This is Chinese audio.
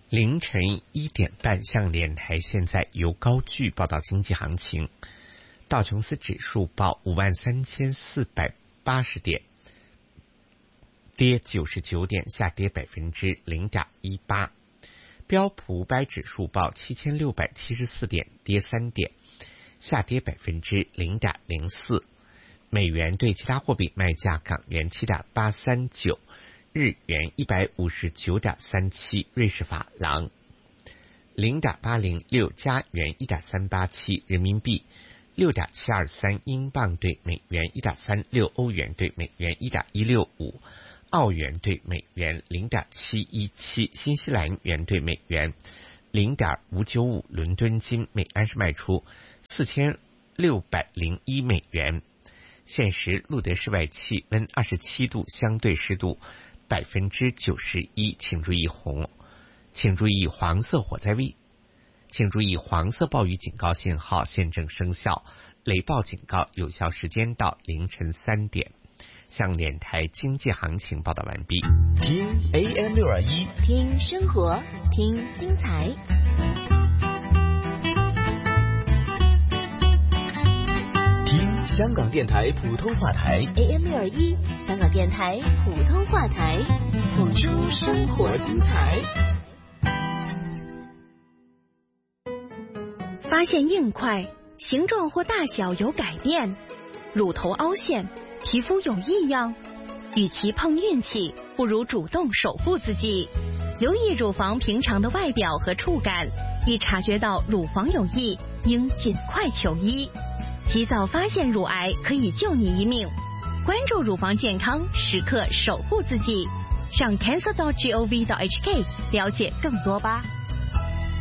凌晨1点半，向联台现在由高聚报道经济行情。道琼斯指数报53480点，跌99点，下跌0.18%。标普500指数报7674点，跌3点，下跌0.04%。美元对其他货币卖价：港元7.839，日元159.37，瑞士法郎0.806，加元1.387，人民币6.723，英镑对美元1.36，欧元对美元1.165，澳元对美元0.717，新西兰元对美元0.595。伦敦金每安士卖出4601美元。现时录得室外气温27度，相对湿度91%。请注意黄色火灾危，请注意黄色暴雨警告信号现正生效，雷暴警告有效时间到凌晨3点。向联台经济行情报道完毕。 听 AM621， 听生活，听精彩。 听香港电台普通话台 AM621，香港电台普通话台，谱出生活精彩。 发现硬块形状或大小有改变，乳头凹陷，皮肤有异样，与其碰运气，不如主动守护自己。留意乳房平常的外表和触感，一察觉到乳房有异，应尽快求医。及早发现乳癌可以救你一命。关注乳房健康，时刻守护自己。上 cancer.gov.hk 了解更多吧。